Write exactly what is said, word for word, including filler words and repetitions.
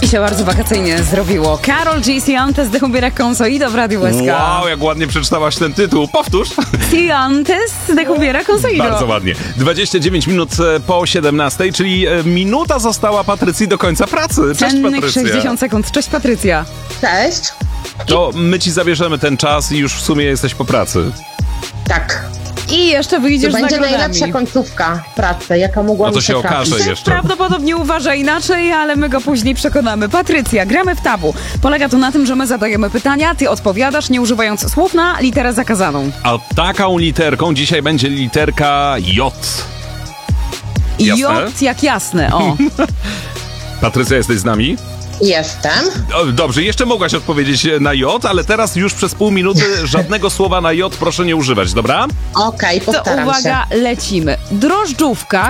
I się bardzo wakacyjnie zrobiło. Karol G. Ciantes de Humbiera Consoido w Radiu S K. Wow, jak ładnie przeczytałaś ten tytuł. Powtórz. Ciantes de Humbiera Consoido. Bardzo ładnie. dwadzieścia dziewięć minut po siedemnastej, czyli minuta została Patrycji do końca pracy. Cześć, Cennych Patrycja. sześćdziesiąt sekund. Cześć, Patrycja. Cześć. To my ci zabierzemy ten czas i już w sumie jesteś po pracy. Tak. I jeszcze wyjdziesz To z będzie nagrodami. najlepsza końcówka pracy, jaka mogła No to mi się trafić. okaże Szyb jeszcze. prawdopodobnie uważa inaczej, ale my go później przekonamy. Patrycja, gramy w tabu. Polega to na tym, że my zadajemy pytania, ty odpowiadasz, nie używając słów na literę zakazaną. A taką literką dzisiaj będzie literka J. Jasne? J jak jasne, o. Patrycja, jesteś z nami? Jestem. O, dobrze, jeszcze mogłaś odpowiedzieć na J, ale teraz już przez pół minuty żadnego słowa na J proszę nie używać, dobra? Okej, To postaram uwaga, się. lecimy. Drożdżówka,